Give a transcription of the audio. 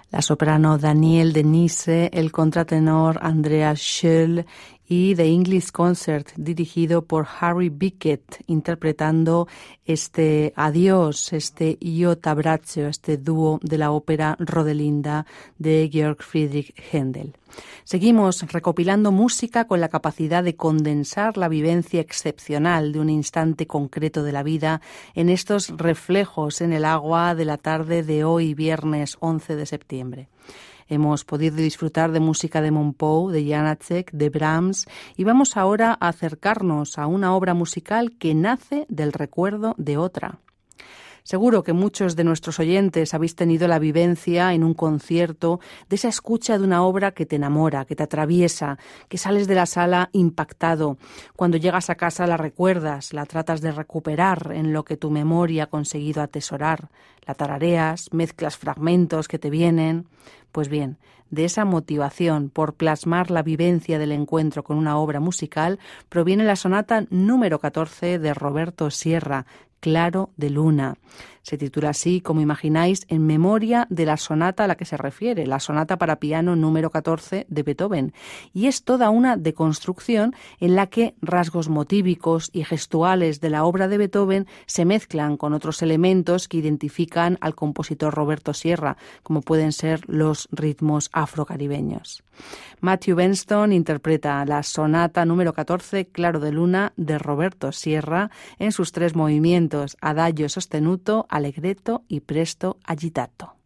La soprano Danielle Denise, el contratenor Andreas Schöll y The English Concert, dirigido por Harry Bickett, interpretando este Adiós, este Io t'abbraccio, este dúo de la ópera Rodelinda de Georg Friedrich Händel. Seguimos recopilando música con la capacidad de condensar la vivencia excepcional de un instante concreto de la vida en estos reflejos en el agua de la tarde de hoy, viernes 11 de septiembre. Hemos podido disfrutar de música de Monpou, de Janáček, de Brahms, y vamos ahora a acercarnos a una obra musical que nace del recuerdo de otra. Seguro que muchos de nuestros oyentes habéis tenido la vivencia en un concierto de esa escucha de una obra que te enamora, que te atraviesa, que sales de la sala impactado. Cuando llegas a casa la recuerdas, la tratas de recuperar en lo que tu memoria ha conseguido atesorar, la tarareas, mezclas fragmentos que te vienen. Pues bien, de esa motivación por plasmar la vivencia del encuentro con una obra musical proviene la sonata número 14 de Roberto Sierra, Claro de Luna. Se titula así, como imagináis, en memoria de la sonata a la que se refiere, la sonata para piano número 14 de Beethoven. Y es toda una deconstrucción en la que rasgos motívicos y gestuales de la obra de Beethoven se mezclan con otros elementos que identifican al compositor Roberto Sierra, como pueden ser los ritmos afrocaribeños. Matthew Benston interpreta la sonata número 14, Claro de Luna, de Roberto Sierra, en sus 3 movimientos, adagio sostenuto, allegretto y presto agitato.